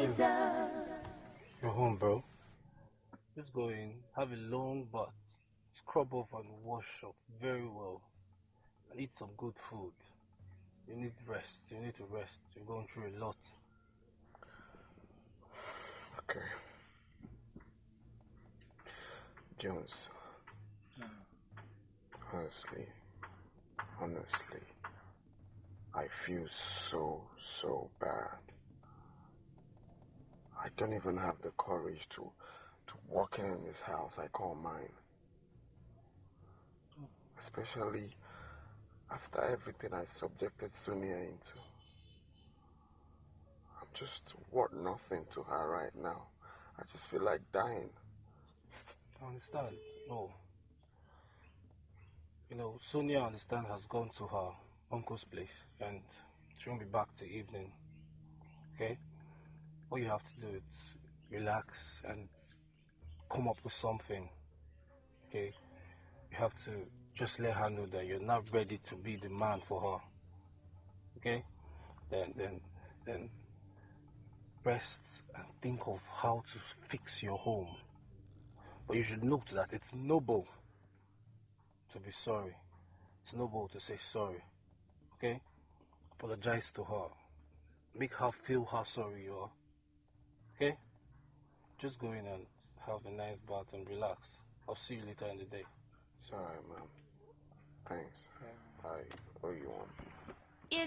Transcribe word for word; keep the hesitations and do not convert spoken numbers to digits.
You're home, bro. Just go in, have a long bath, scrub off and wash up very well, and eat some good food. You need rest. You need to rest. You're going through a lot. Okay. Jones. Honestly, honestly, I feel so, so bad. I don't even have the courage to, to walk in this house I call mine. Especially after everything I subjected Sonia into. I'm just worth nothing to her right now. I just feel like dying. I understand. No. You know, Sonia, I understand, has gone to her uncle's place and she won't be back till evening. Okay? All you have to do is relax and come up with something. Okay? You have to just let her know that you're not ready to be the man for her. Okay? Then, then, then rest and think of how to fix your home. But you should note that it's noble to be sorry. It's noble to say sorry. Okay? Apologize to her. Make her feel how sorry you are. Okay? Just go in and have a nice bath and relax. I'll see you later in the day. Sorry, ma'am. Thanks. Yeah. I owe you one.